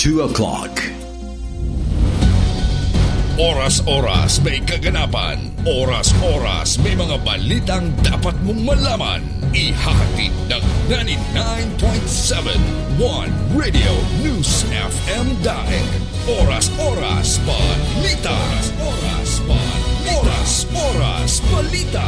2 o'clock. Oras-oras may kaganapan. Oras-oras may mga balitang dapat mong malaman. Ihahatid ng 99.7 Radio News FM Daeg. Oras-oras balita. Oras-oras balita. Oras-oras balita.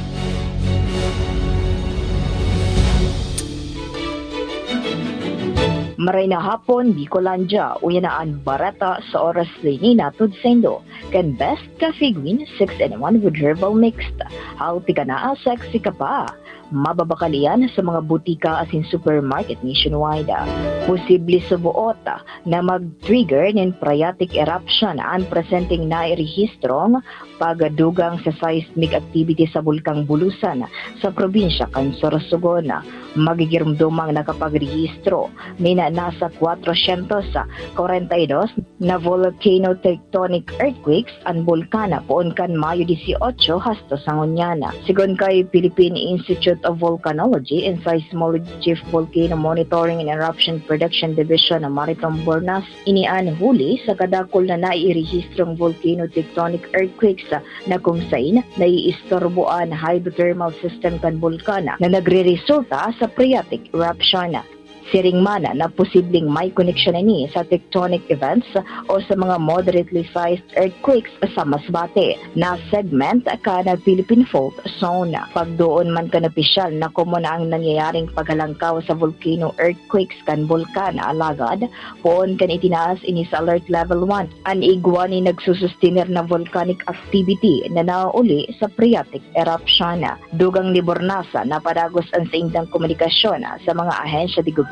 Maray na hapon, Bicolandia, uyanaan barata sa oras ni natod sendo. Can best coffee green 6-in-1 with herbal mixed. Healthy ka na, sexy ka pa. Mababakalian sa mga butika asin supermarket nationwide. Posible subuot na mag-trigger ng phreatic eruption ang presenting na irehistrong pagdugang sa seismic activity sa Bulkang Bulusan sa probinsya kan Sorsogon. Magigirumdumang nakapagrehistro mina nasa 442 na volcano tectonic earthquakes ang bulkana poon kan Mayo 18 hasto sa ngunyana. Sigon kay Philippine Institute of Volcanology and Seismology Chief Volcano Monitoring and Eruption Prediction Division ng Maritime Bornas, inian huli sa kadakol na nairehistrong volcano tectonic earthquakes na kung saan naiistorboan hydrothermal system kan bulkana na nagre-resulta sa phreatic eruption. Siring mana na posibleng may connection ni sa tectonic events o sa mga moderately sized earthquakes sa Masbate na segment ka na Philippine Fault Zone. Pag doon man ka napisyal na kumuna ang nangyayaring paghalangkaw sa volcano earthquakes kan bulkan alagad, poon kan itinaas ini sa alert level 1. Ang igwa ni nagsusustiner na volcanic activity na nauli sa phreatic eruption. Dugang ni Bornasa na padagos ang sa indang komunikasyon sa mga ahensya di gobyerno